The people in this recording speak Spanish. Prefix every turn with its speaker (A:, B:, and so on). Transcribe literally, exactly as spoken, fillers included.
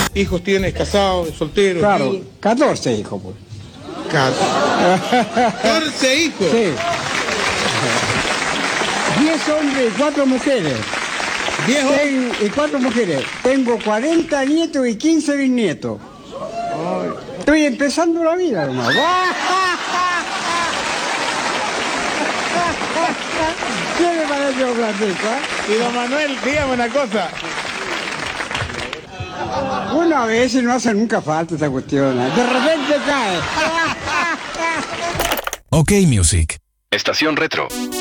A: ¿Hijos tienes, casados, solteros?
B: Claro,
A: tío?
B: catorce hijos, pues.
A: catorce hijos.
B: Sí. diez hombres y cuatro mujeres.
A: diez
B: Ten- y cuatro mujeres. Tengo cuarenta nietos y quince bisnietos.
A: Ay.
B: Estoy empezando la vida, hermano. ¿Qué me parece un platico, eh?
A: Y don Manuel, dígame una cosa.
B: Una vez y no hace nunca falta esta cuestión. ¿eh? De repente cae.
C: Ok Music. Estación Retro.